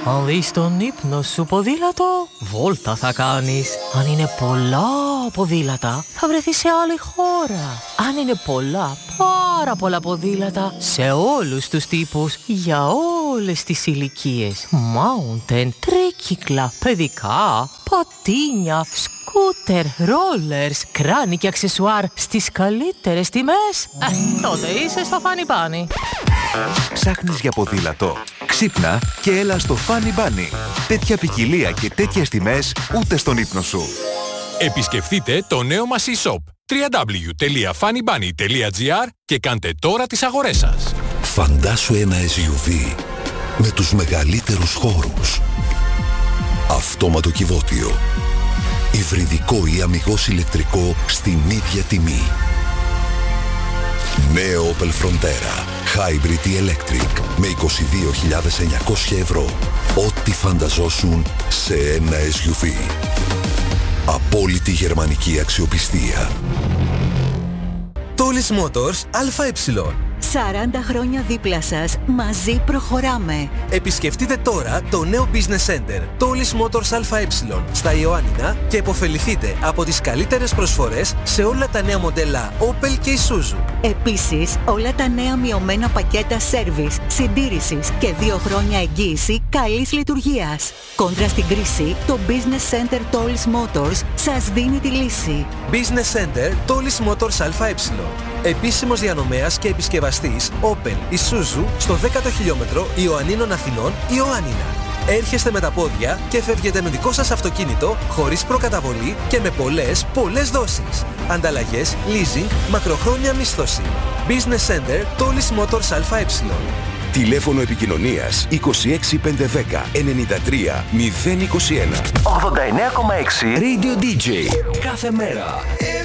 Αν δεις τον ύπνο σου ποδήλατο, βόλτα θα κάνεις. Αν είναι πολλά ποδήλατα, θα βρεθείς σε άλλη χώρα. Αν είναι πολλά, πάρα πολλά ποδήλατα, σε όλους τους τύπους, για όλες τις ηλικίες. Mountain, τρίκυκλα, παιδικά, πατίνια, σκούτερ, ρόλερς, κράνη και αξεσουάρ στις καλύτερες τιμές. Τότε είσαι στο Funny Bunny. Ψάχνεις για ποδήλατο? Ξύπνα και έλα στο Funny Bunny. Τέτοια ποικιλία και τέτοιες τιμές ούτε στον ύπνο σου. Επισκεφτείτε το νέο μας e-shop www.funnybunny.gr και κάντε τώρα τις αγορές σας. Φαντάσου ένα SUV με τους μεγαλύτερους χώρους. Αυτόματο κυβότιο. Υβριδικό ή αμιγώς ηλεκτρικό στην ίδια τιμή. Νέο Opel Frontera Hybrid ή Electric με 22.900 ευρώ. Ό,τι φανταζόσουν σε ένα SUV. Απόλυτη γερμανική αξιοπιστία. Tools Motors ΑΕ. 40 χρόνια δίπλα σας, μαζί προχωράμε. Επισκεφτείτε τώρα το νέο Business Center Tools Motors ΑΕ στα Ιωάννινα και επωφεληθείτε από τις καλύτερες προσφορές σε όλα τα νέα μοντέλα Opel και Isuzu. Επίσης, όλα τα νέα μειωμένα πακέτα service, συντήρησης και 2 χρόνια εγγύηση καλής λειτουργίας. Κόντρα στην κρίση, το Business Center Tools Motors σας δίνει τη λύση. Business Center Tools Motors ΑΕ. Επίσημος διανομέας και επισκευαστής Opel Isuzu στο 10ο χιλιόμετρο Ιωαννίνων Αθηνών, Ιωάννινα. Έρχεστε με τα πόδια και φεύγετε με δικό σας αυτοκίνητο χωρίς προκαταβολή και με πολλές δόσεις. Ανταλλαγές, leasing, μακροχρόνια μίσθωση. Business Center Tools Motors ΑΕ. Τηλέφωνο επικοινωνίας 26510 93 021. 89,6 Radio DJ. Κάθε μέρα.